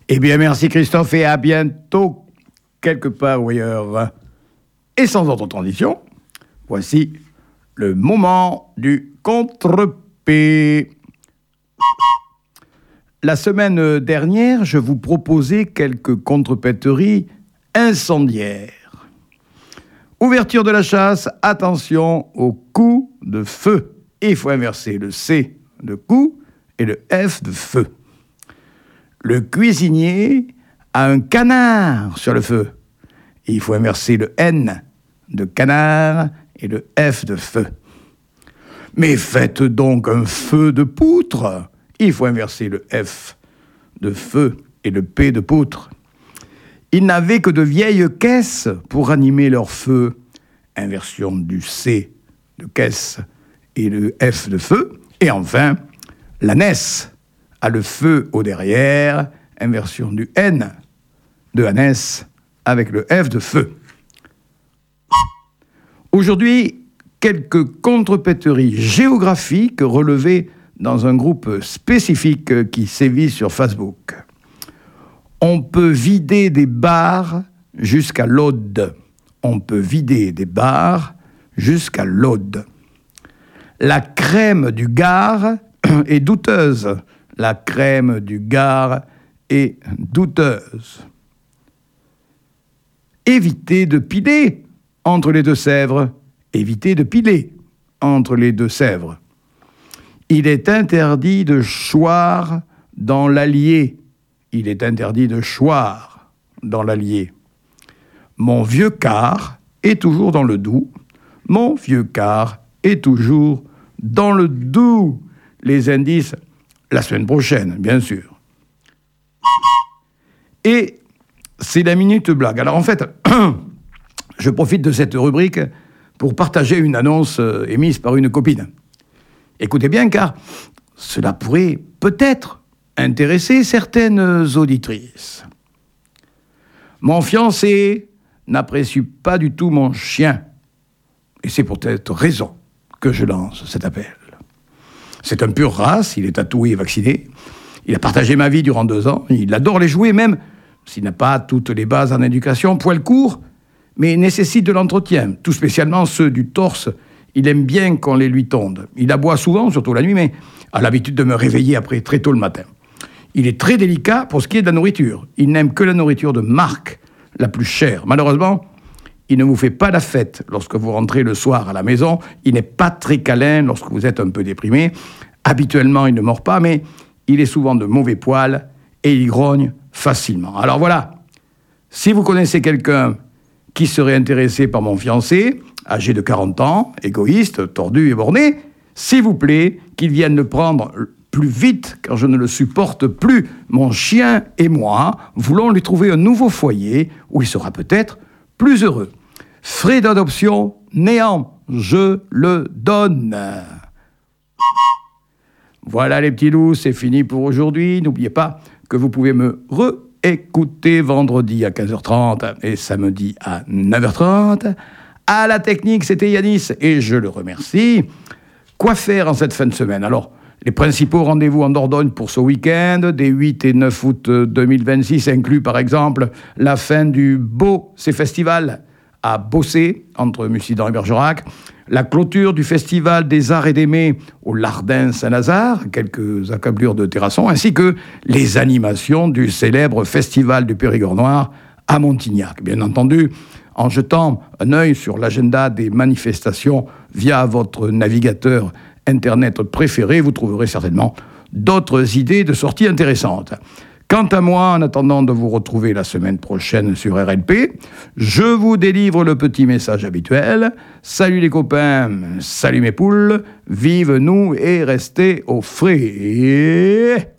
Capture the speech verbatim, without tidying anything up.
Eh bien, merci Christophe et à bientôt, quelque part ou ailleurs. Et sans autre transition, voici le moment du contre-P. La semaine dernière, je vous proposais quelques contrepéteries incendiaires. Ouverture de la chasse, attention au coup de feu. Il faut inverser le C de coup et le F de feu. Le cuisinier a un canard sur le feu. Il faut inverser le N de canard et le F de feu. Mais faites donc un feu de poutre. Il faut inverser le F de feu et le P de poutre. Ils n'avaient que de vieilles caisses pour animer leur feu. Inversion du C de caisse et le F de feu. Et enfin, l'ânesse a le feu au derrière. Inversion du N de ânesse avec le F de feu. Aujourd'hui, quelques contrepéteries géographiques relevées dans un groupe spécifique qui sévit sur Facebook. On peut vider des bars jusqu'à l'Aude. On peut vider des bars jusqu'à l'Aude. La crème du Gard est douteuse. La crème du Gard est douteuse. Évitez de piler entre les deux Sèvres. Évitez de piler entre les deux Sèvres. Il est interdit de choir dans l'Allier. Il est interdit de choir dans l'Allier. Mon vieux car est toujours dans le Doubs. Mon vieux car est toujours dans le Doubs. Les indices, la semaine prochaine, bien sûr. Et c'est la minute blague. Alors en fait, je profite de cette rubrique pour partager une annonce émise par une copine. Écoutez bien, car cela pourrait peut-être intéresser certaines auditrices. Mon fiancé n'apprécie pas du tout mon chien. Et c'est pour cette raison que je lance cet appel. C'est un pur race, il est tatoué et vacciné. Il a partagé ma vie durant deux ans. Il adore les jouets, même s'il n'a pas toutes les bases en éducation. Poil court, mais nécessite de l'entretien, tout spécialement ceux du torse. Il aime bien qu'on les lui tonde. Il aboie souvent, surtout la nuit, mais a l'habitude de me réveiller après très tôt le matin. Il est très délicat pour ce qui est de la nourriture. Il n'aime que la nourriture de marque, la plus chère. Malheureusement, il ne vous fait pas la fête lorsque vous rentrez le soir à la maison. Il n'est pas très câlin lorsque vous êtes un peu déprimé. Habituellement, il ne mord pas, mais il est souvent de mauvais poil et il grogne facilement. Alors voilà, si vous connaissez quelqu'un qui serait intéressé par mon fiancé, âgé de quarante ans, égoïste, tordu et borné, s'il vous plaît, qu'il vienne le prendre plus vite, car je ne le supporte plus. Mon chien et moi voulons lui trouver un nouveau foyer où il sera peut-être plus heureux. Frais d'adoption, néant, je le donne. Voilà les petits loups, c'est fini pour aujourd'hui. N'oubliez pas que vous pouvez me réécouter vendredi à quinze heures trente et samedi à neuf heures trente. À la technique, c'était Yanis et je le remercie. Quoi faire en cette fin de semaine? Alors, les principaux rendez-vous en Dordogne pour ce week-end, des huit et neuf août deux mille vingt-six, inclut par exemple la fin du Bossé Festival à Bossé, entre Mussidan et Bergerac, la clôture du Festival des Arts et des Mets au Lardin Saint-Lazare, quelques accablures de terrasson, ainsi que les animations du célèbre Festival du Périgord Noir à Montignac. Bien entendu, en jetant un œil sur l'agenda des manifestations via votre navigateur Internet préféré, vous trouverez certainement d'autres idées de sorties intéressantes. Quant à moi, en attendant de vous retrouver la semaine prochaine sur R L P, je vous délivre le petit message habituel. Salut les copains, salut mes poules, vive nous et restez au frais.